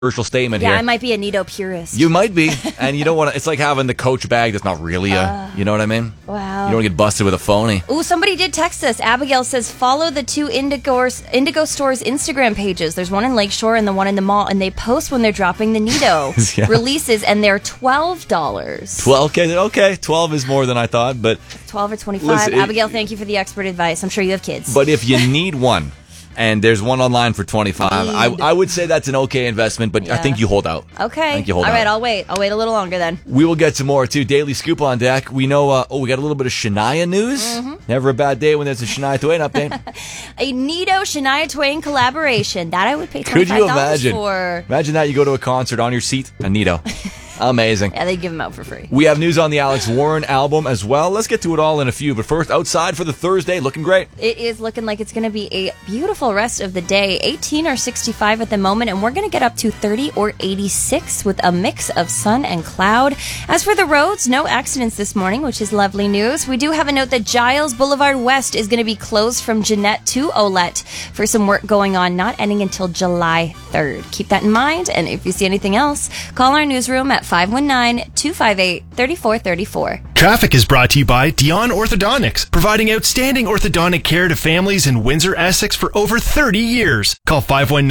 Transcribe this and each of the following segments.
controversial statement Yeah, here. I might be a Nido purist. You might be, and you don't want to. It's like having the Coach bag that's not really you know what I mean? Wow. You don't want to get busted with a phony. Ooh, somebody did text us. Abigail says, follow the two Indigo Stores Instagram pages. There's one in Lakeshore and the one in the mall, and they post when they're dropping the Nido Yeah. releases, and they're $12. 12, okay, 12 is more than I thought, but 12 or 25. Listen, Abigail, thank you for the expert advice. I'm sure you have kids. if you need one, and there's one online for 25, I would say that's an okay investment, but I think you hold out. Okay. I think you hold All right, out. I'll wait. I'll wait a little longer then. We will get some more, too. Daily Scoop on deck. We know, we got a little bit of Shania news. Never a bad day when there's a Shania Twain update. A Nido Shania Twain collaboration. That I would pay $25 Could you imagine? for. Imagine that you go to a concert on your seat, a Nido. Amazing. Yeah, they give them out for free. We have news on the Alex Warren album as well. Let's get to it all in a few. But first, outside for the Thursday, looking great. It is looking like it's going to be a beautiful rest of the day. 18 or 65 at the moment, and we're going to get up to 30 or 86 with a mix of sun and cloud. As for the roads, no accidents this morning, which is lovely news. We do have a note that Giles Boulevard West is going to be closed from Jeanette to Olette for some work going on, not ending until July 3rd. Keep that in mind, and if you see anything else, call our newsroom at 519-258-3434. Traffic is brought to you by Dion Orthodontics, providing outstanding orthodontic care to families in Windsor, Essex for over 30 years. Call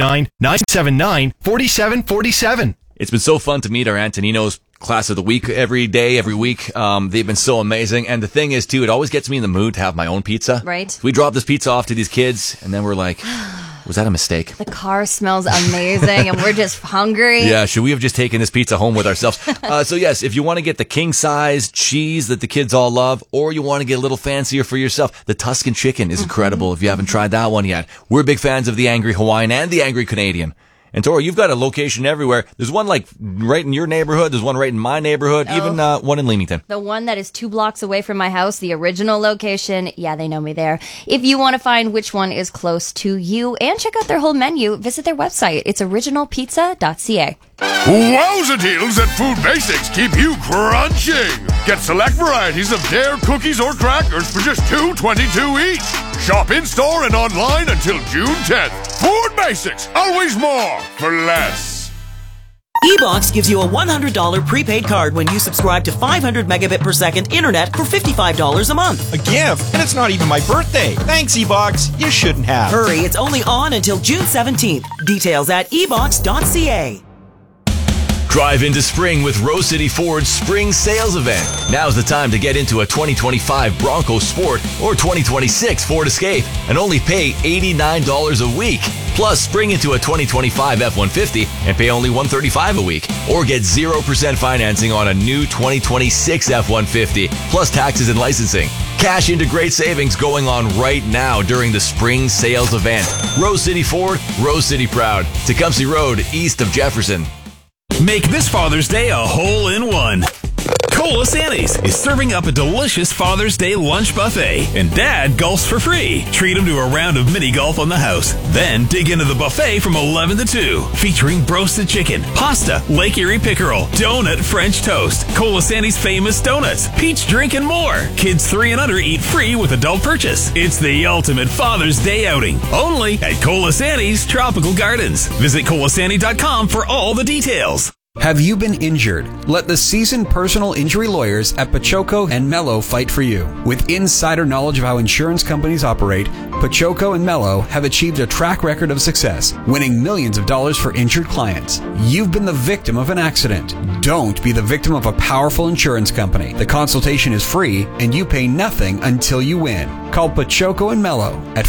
519-979-4747. It's been so fun to meet our Antoninos class of the week every day, every week. They've been so amazing. And the thing is, too, it always gets me in the mood to have my own pizza. Right. So we drop this pizza off to these kids, and then we're like, was that a mistake? The car smells amazing, and we're just hungry. Yeah, should we have just taken this pizza home with ourselves? So yes, if you want to get the king size cheese that the kids all love, or you want to get a little fancier for yourself, the Tuscan chicken is incredible if you haven't tried that one yet. We're big fans of the Angry Hawaiian and the Angry Canadian. And Tora, you've got a location everywhere. There's one like right in your neighborhood. There's one right in my neighborhood. Even one in Leamington. The one that is 2 blocks away from my house, the original location. Yeah, they know me there. If you want to find which one is close to you and check out their whole menu, visit their website. It's originalpizza.ca. Wowza deals at Food Basics keep you crunching. Get select varieties of Dare cookies or crackers for just $2.22 each. Shop in-store and online until June 10th. Food Basics, always more for less. eBox gives you a $100 prepaid card when you subscribe to 500 megabit per second internet for $55 a month. A gift? And it's not even my birthday. Thanks, eBox. You shouldn't have. Hurry, it's only on until June 17th. Details at ebox.ca. Drive into spring with Rose City Ford's spring sales event. Now's the time to get into a 2025 Bronco Sport or 2026 Ford Escape and only pay $89 a week. Plus, spring into a 2025 F-150 and pay only $135 a week. Or get 0% financing on a new 2026 F-150, plus taxes and licensing. Cash into great savings going on right now during the spring sales event. Rose City Ford, Rose City proud. Tecumseh Road, east of Jefferson. Make this Father's Day a hole-in-one. Colasantes is serving up a delicious Father's Day lunch buffet, and Dad golfs for free. Treat him to a round of mini golf on the house. Then dig into the buffet from 11 to 2, featuring roasted chicken, pasta, Lake Erie pickerel, donut French toast, Colasantes famous donuts, peach drink, and more. Kids 3 and under eat free with adult purchase. It's the ultimate Father's Day outing, only at Colasantes Tropical Gardens. Visit Colasantes.com for all the details. Have you been injured? Let the seasoned personal injury lawyers at Pachoco and Mello fight for you. With insider knowledge of how insurance companies operate, Pachoco and Mello have achieved a track record of success, winning millions of dollars for injured clients. You've been the victim of an accident. Don't be the victim of a powerful insurance company. The consultation is free and you pay nothing until you win. Call Pachoco and Mello at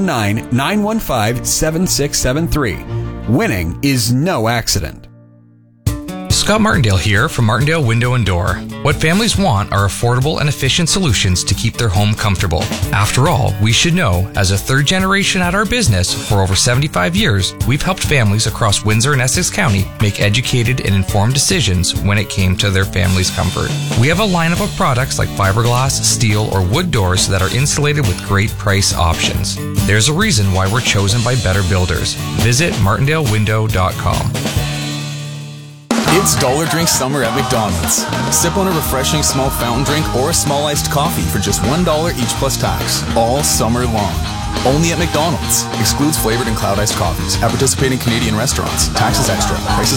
519-915-7673. Winning is no accident. Scott Martindale here from Martindale Window and Door. What families want are affordable and efficient solutions to keep their home comfortable. After all, we should know, as a third generation at our business for over 75 years, we've helped families across Windsor and Essex County make educated and informed decisions when it came to their family's comfort. We have a lineup of products like fiberglass, steel, or wood doors that are insulated with great price options. There's a reason why we're chosen by better builders. Visit martindalewindow.com. It's Dollar Drink Summer at McDonald's. Sip on a refreshing small fountain drink or a small iced coffee for just $1 each plus tax, all summer long. Only at McDonald's. Excludes flavored and cloud iced coffees. At participating Canadian restaurants. Taxes extra. Prices